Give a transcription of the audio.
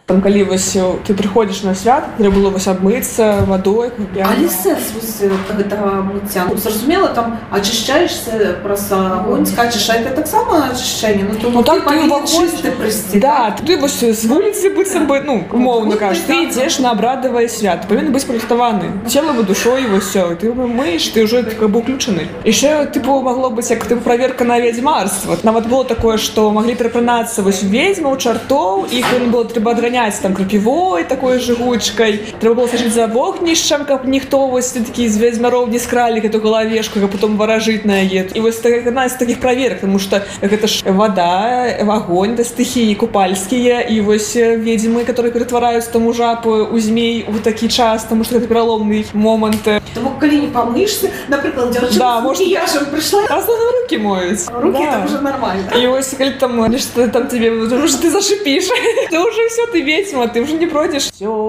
Там, калі вось ты прыходзіш на свят, трэба было вось абмыцца вадой. Але сэнс гэтага мыцця? Зразумела, там ачышчаешся праз агонь, скачаш, а это таксама ачышчэнне? Ну так ты чысты прыйсці. Да, ты вось з вуліцы быццам бы, ну, умоўна кажаш, ты ідзеш на абрадавае свят, павінен быць падрыхтаваны целам і душой, вось усё, ты мыеш, ты ўжо как бы уключаны. Яшчэ тыпу магло быць як тыпу праверка на ведзьмарства. Нават было такое, што маглі перапранацца вось ведзьмаў, чартоў, іх было трэба адраняць там крапівой такой жыгучкай. Трэба было сачыць за вогнішчам, каб ніхто вось такі з ведзьмароў не скралі гэту галавешку, каб потом варажыць на яе. І вось адна з такіх праверак, тому што гэта ж вада, агонь, да стыхіі купальскія, і вось ведзьмы, которые ператвараюцца там у жаб, у змей у такі час, тому што гэта пераломны момант. Тому калі не памыешся, напрыклад, дзяўчына з макіяжам прыйшла, асновы рукі моюць. Рукі там уже нормально. І вось калі там нешта там тебе, уже ты зашипіш, то уже все, ты ведьма, ты уже не пройдешь. Все.